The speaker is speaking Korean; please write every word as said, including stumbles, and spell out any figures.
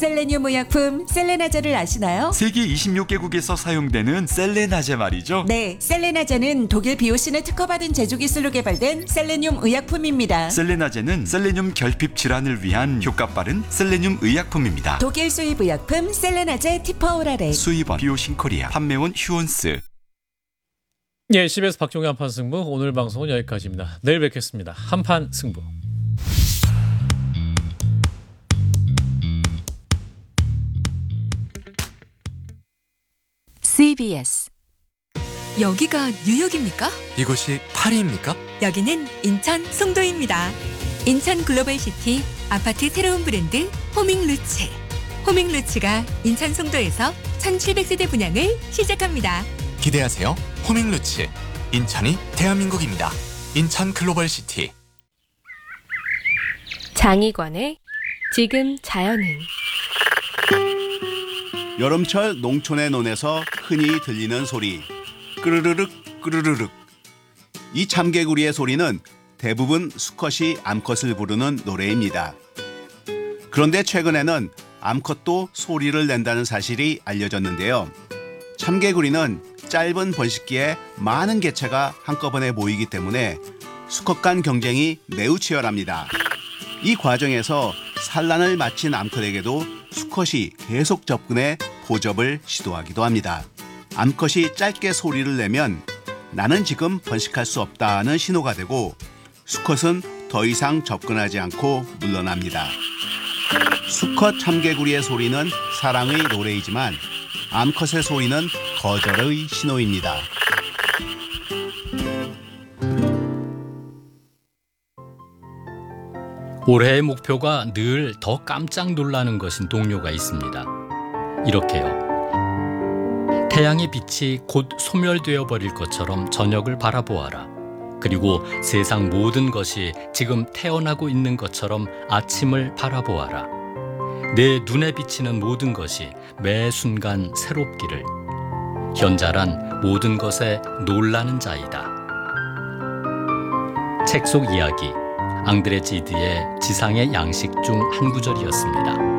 셀레늄 의약품 셀레나제를 아시나요? 세계 이십육 개국에서 사용되는 셀레나제 말이죠. 네, 셀레나제는 독일 비오신에 특허받은 제조 기술로 개발된 셀레늄 의약품입니다. 셀레나제는 셀레늄 결핍 질환을 위한 효과 빠른 셀레늄 의약품입니다. 독일 수입 의약품 셀레나제 티퍼오랄에 수입원 비오신 코리아, 판매원 휴원스. 예, 씨비에스 박종희 한판 승부 오늘 방송은 여기까지입니다. 내일 뵙겠습니다. 한판 승부. 씨비에스. 여기가 뉴욕입니까? 이곳이 파리입니까? 여기는 인천 송도입니다. 인천 글로벌시티 아파트 새로운 브랜드 호밍루츠. 호밍루츠가 인천 송도에서 천칠백 세대 분양을 시작합니다. 기대하세요. 호밍루츠. 인천이 대한민국입니다. 인천 글로벌시티. 장희관의 지금 자연은. 여름철 농촌의 논에서 흔히 들리는 소리, 끄르르륵 끄르르륵. 이 참개구리의 소리는 대부분 수컷이 암컷을 부르는 노래입니다. 그런데 최근에는 암컷도 소리를 낸다는 사실이 알려졌는데요. 참개구리는 짧은 번식기에 많은 개체가 한꺼번에 모이기 때문에 수컷 간 경쟁이 매우 치열합니다. 이 과정에서 산란을 마친 암컷에게도 수컷이 계속 접근해 포접을 시도하기도 합니다. 암컷이 짧게 소리를 내면 나는 지금 번식할 수 없다는 신호가 되고 수컷은 더 이상 접근하지 않고 물러납니다. 수컷 참개구리의 소리는 사랑의 노래이지만 암컷의 소리는 거절의 신호입니다. 올해의 목표가 늘 더 깜짝 놀라는 것인 동료가 있습니다. 이렇게요. 태양의 빛이 곧 소멸되어 버릴 것처럼 저녁을 바라보아라. 그리고 세상 모든 것이 지금 태어나고 있는 것처럼 아침을 바라보아라. 내 눈에 비치는 모든 것이 매 순간 새롭기를. 현자란 모든 것에 놀라는 자이다. 책 속 이야기 앙드레 지드의 지상의 양식 중 한 구절이었습니다.